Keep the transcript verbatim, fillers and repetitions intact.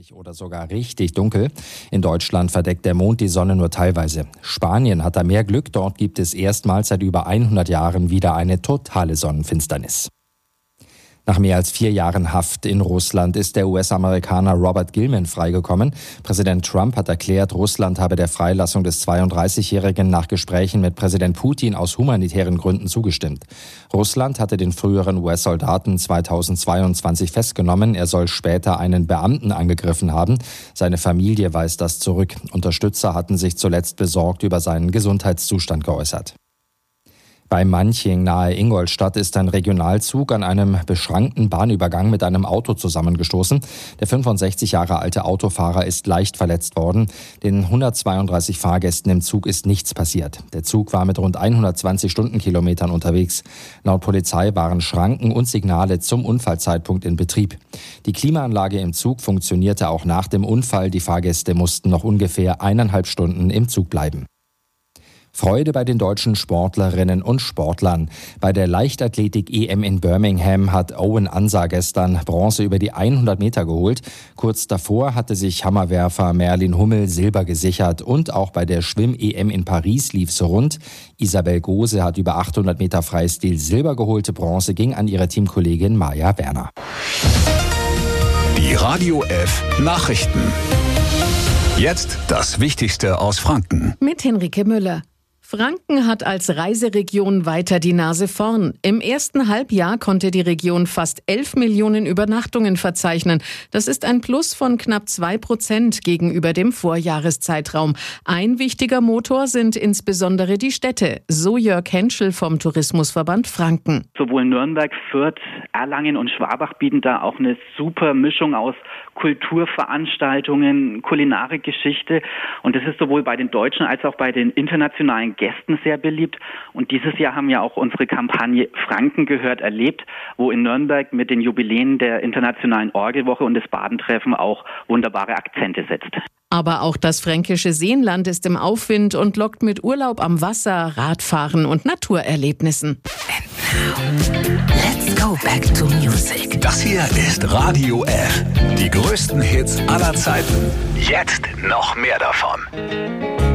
sonnig oder sogar richtig dunkel. In Deutschland verdeckt der Mond die Sonne nur teilweise. Spanien hat da mehr Glück. Dort gibt es erstmals seit über hundert Jahren wieder eine totale Sonnenfinsternis. Nach mehr als vier Jahren Haft in Russland ist der U S-Amerikaner Robert Gilman freigekommen. Präsident Trump hat erklärt, Russland habe der Freilassung des zweiunddreißigjährigen nach Gesprächen mit Präsident Putin aus humanitären Gründen zugestimmt. Russland hatte den früheren U S-Soldaten zweitausendzweiundzwanzig festgenommen. Er soll später einen Beamten angegriffen haben. Seine Familie weist das zurück. Unterstützer hatten sich zuletzt besorgt über seinen Gesundheitszustand geäußert. Bei Manching nahe Ingolstadt ist ein Regionalzug an einem beschrankten Bahnübergang mit einem Auto zusammengestoßen. Der fünfundsechzig Jahre alte Autofahrer ist leicht verletzt worden. Den hundertzweiunddreißig Fahrgästen im Zug ist nichts passiert. Der Zug war mit rund hundertzwanzig Stundenkilometern unterwegs. Laut Polizei waren Schranken und Signale zum Unfallzeitpunkt in Betrieb. Die Klimaanlage im Zug funktionierte auch nach dem Unfall. Die Fahrgäste mussten noch ungefähr eineinhalb Stunden im Zug bleiben. Freude bei den deutschen Sportlerinnen und Sportlern. Bei der Leichtathletik-E M in Birmingham hat Owen Ansa gestern Bronze über die hundert Meter geholt. Kurz davor hatte sich Hammerwerfer Merlin Hummel Silber gesichert. Und auch bei der Schwimm-E M in Paris lief es rund. Isabel Gose hat über achthundert Meter Freistil Silber geholte. Bronze ging an ihre Teamkollegin Maja Werner. Die Radio F Nachrichten. Jetzt das Wichtigste aus Franken. Mit Henrike Müller. Franken hat als Reiseregion weiter die Nase vorn. Im ersten Halbjahr konnte die Region fast elf Millionen Übernachtungen verzeichnen. Das ist ein Plus von knapp zwei Prozent gegenüber dem Vorjahreszeitraum. Ein wichtiger Motor sind insbesondere die Städte, so Jörg Henschel vom Tourismusverband Franken. Sowohl Nürnberg, Fürth, Erlangen und Schwabach bieten da auch eine super Mischung aus Kulturveranstaltungen, Kulinarikgeschichte. Und das ist sowohl bei den deutschen als auch bei den internationalen Gästen sehr beliebt. Und dieses Jahr haben wir auch unsere Kampagne Franken gehört erlebt, wo in Nürnberg mit den Jubiläen der Internationalen Orgelwoche und des Badentreffen auch wunderbare Akzente setzt. Aber auch das fränkische Seenland ist im Aufwind und lockt mit Urlaub am Wasser, Radfahren und Naturerlebnissen. And now, let's go back to music. Das hier ist Radio F. Die größten Hits aller Zeiten. Jetzt noch mehr davon.